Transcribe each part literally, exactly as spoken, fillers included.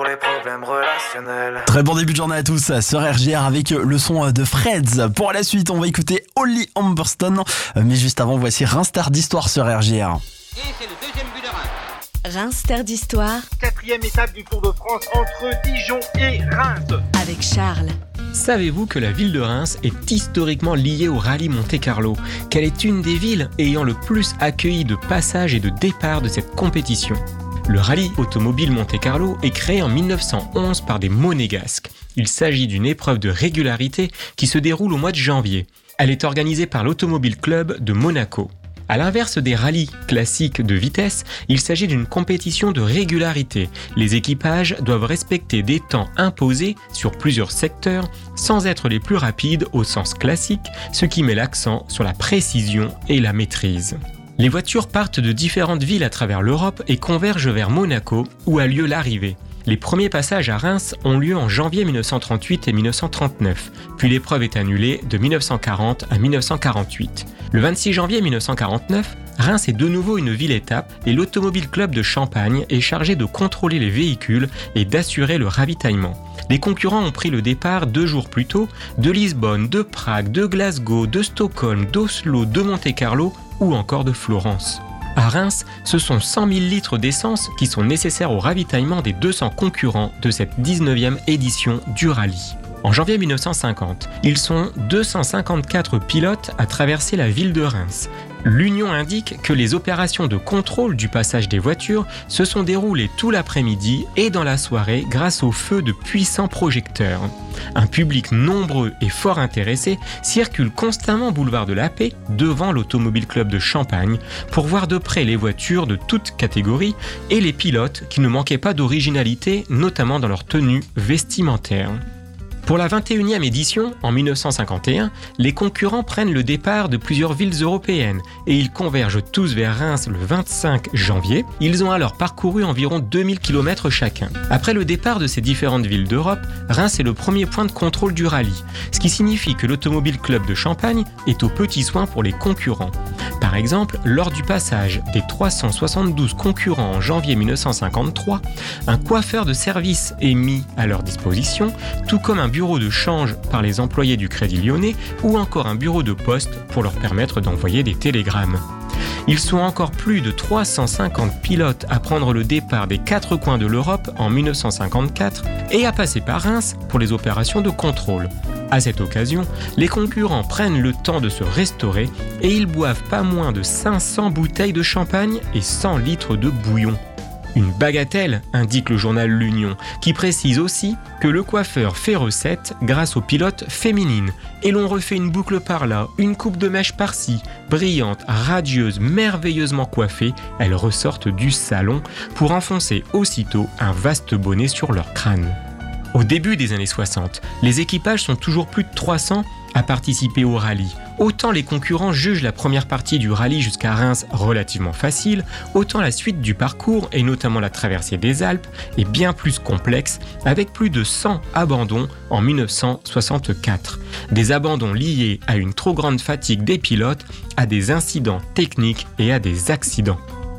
les problèmes relationnels. Très bon début de journée à tous sur R J R avec le son de Freds. Pour la suite, on va écouter Holly Humberstone. Mais juste avant, voici Reims Terre d'Histoire sur R J R. Et c'est le deuxième but de Reims. Reims Terre d'Histoire. Quatrième étape du Tour de France entre Dijon et Reims. Avec Charles. Savez-vous que la ville de Reims est historiquement liée au rallye Monte-Carlo, qu'elle est une des villes ayant le plus accueilli de passages et de départs de cette compétition? Le rallye automobile Monte-Carlo est créé en mille neuf cent onze par des Monégasques. Il s'agit d'une épreuve de régularité qui se déroule au mois de janvier. Elle est organisée par l'Automobile Club de Monaco. À l'inverse des rallyes classiques de vitesse, il s'agit d'une compétition de régularité. Les équipages doivent respecter des temps imposés sur plusieurs secteurs sans être les plus rapides au sens classique, ce qui met l'accent sur la précision et la maîtrise. Les voitures partent de différentes villes à travers l'Europe et convergent vers Monaco où a lieu l'arrivée. Les premiers passages à Reims ont lieu en janvier mille neuf cent trente-huit et mille neuf cent trente-neuf, puis l'épreuve est annulée de mille neuf cent quarante à mille neuf cent quarante-huit. Le vingt-six janvier mille neuf cent quarante-neuf, Reims est de nouveau une ville-étape et l'Automobile Club de Champagne est chargé de contrôler les véhicules et d'assurer le ravitaillement. Les concurrents ont pris le départ deux jours plus tôt de Lisbonne, de Prague, de Glasgow, de Stockholm, d'Oslo, de Monte-Carlo ou encore de Florence. À Reims, ce sont cent mille litres d'essence qui sont nécessaires au ravitaillement des deux cents concurrents de cette dix-neuvième édition du rallye. En janvier mille neuf cent cinquante, ils sont deux cent cinquante-quatre pilotes à traverser la ville de Reims. L'Union indique que les opérations de contrôle du passage des voitures se sont déroulées tout l'après-midi et dans la soirée grâce au feu de puissants projecteurs. Un public nombreux et fort intéressé circule constamment boulevard de la Paix devant l'Automobile Club de Champagne pour voir de près les voitures de toutes catégories et les pilotes qui ne manquaient pas d'originalité, notamment dans leur tenue vestimentaire. Pour la vingt et unième édition, en mille neuf cent cinquante et un, les concurrents prennent le départ de plusieurs villes européennes et ils convergent tous vers Reims le vingt-cinq janvier. Ils ont alors parcouru environ deux mille kilomètres chacun. Après le départ de ces différentes villes d'Europe, Reims est le premier point de contrôle du rallye, ce qui signifie que l'Automobile Club de Champagne est aux petits soins pour les concurrents. Par exemple, lors du passage des trois cent soixante-douze concurrents en janvier mille neuf cent cinquante-trois, un coiffeur de service est mis à leur disposition, tout comme un bureau de change par les employés du Crédit Lyonnais ou encore un bureau de poste pour leur permettre d'envoyer des télégrammes. Ils sont encore plus de trois cent cinquante pilotes à prendre le départ des quatre coins de l'Europe en mille neuf cent cinquante-quatre et à passer par Reims pour les opérations de contrôle. À cette occasion, les concurrents prennent le temps de se restaurer et ils boivent pas moins de cinq cents bouteilles de champagne et cent litres de bouillon. Une bagatelle, indique le journal L'Union, qui précise aussi que le coiffeur fait recette grâce aux pilotes féminines. Et l'on refait une boucle par là, une coupe de mèche par-ci, brillante, radieuse, merveilleusement coiffée, elles ressortent du salon pour enfoncer aussitôt un vaste bonnet sur leur crâne. Au début des années soixante, les équipages sont toujours plus de trois cents à participer au rallye. Autant les concurrents jugent la première partie du rallye jusqu'à Reims relativement facile, autant la suite du parcours, et notamment la traversée des Alpes, est bien plus complexe, avec plus de cent abandons en mille neuf cent soixante-quatre. Des abandons liés à une trop grande fatigue des pilotes, à des incidents techniques et à des accidents.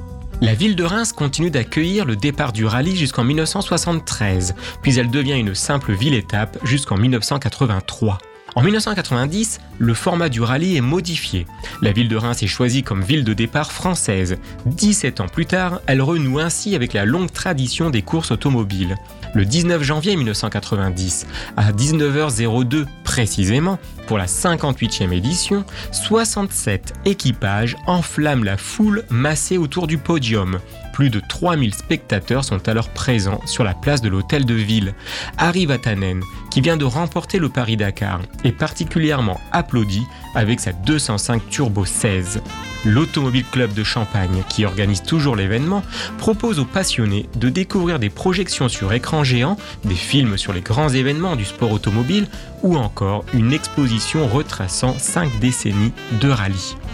La ville de Reims continue d'accueillir le départ du rallye jusqu'en mille neuf cent soixante-treize, puis elle devient une simple ville-étape jusqu'en mille neuf cent quatre-vingt-trois. En mille neuf cent quatre-vingt-dix, le format du rallye est modifié. La ville de Reims est choisie comme ville de départ française. dix-sept ans plus tard, elle renoue ainsi avec la longue tradition des courses automobiles. Le dix-neuf janvier mille neuf cent quatre-vingt-dix, à dix-neuf heures deux précisément, pour la cinquante-huitième édition, soixante-sept équipages enflamment la foule massée autour du podium. Plus de trois mille spectateurs sont alors présents sur la place de l'Hôtel de Ville. Harry Vatanen, qui vient de remporter le Paris-Dakar, est particulièrement applaudi avec sa deux cent cinq Turbo seize. L'Automobile Club de Champagne, qui organise toujours l'événement, propose aux passionnés de découvrir des projections sur écran géant, des films sur les grands événements du sport automobile ou encore une exposition retraçant cinq décennies de rallye.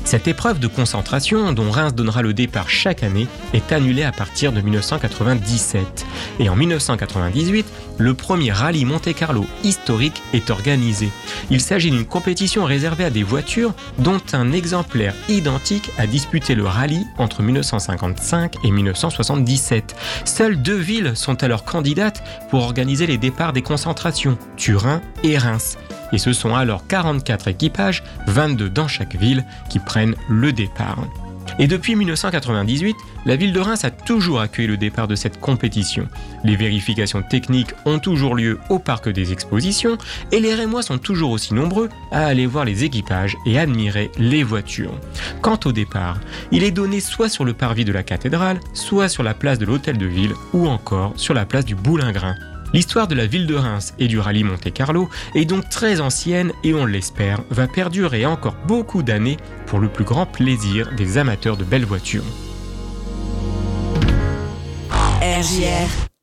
Cette épreuve de concentration, dont Reims donnera le départ chaque année, est annulée à partir de dix-neuf cent quatre-vingt-dix-sept. Et en dix-neuf cent quatre-vingt-dix-huit, le premier rallye Monte-Carlo historique est organisé. Il s'agit d'une compétition réservée à des voitures dont un exemplaire identique a disputé le rallye entre dix-neuf cent cinquante-cinq et dix-neuf cent soixante-dix-sept. Seules deux villes sont alors candidates pour organiser les départs des concentrations, Turin et Reims. Et ce sont alors quarante-quatre équipages, vingt-deux dans chaque ville, qui prennent le départ. Et depuis dix-neuf cent quatre-vingt-dix-huit, la ville de Reims a toujours accueilli le départ de cette compétition. Les vérifications techniques ont toujours lieu au parc des expositions et les Rémois sont toujours aussi nombreux à aller voir les équipages et admirer les voitures. Quant au départ, il est donné soit sur le parvis de la cathédrale, soit sur la place de l'hôtel de ville ou encore sur la place du Boulingrin. L'histoire de la ville de Reims et du rallye Monte-Carlo est donc très ancienne et on l'espère va perdurer encore beaucoup d'années pour le plus grand plaisir des amateurs de belles voitures. R J R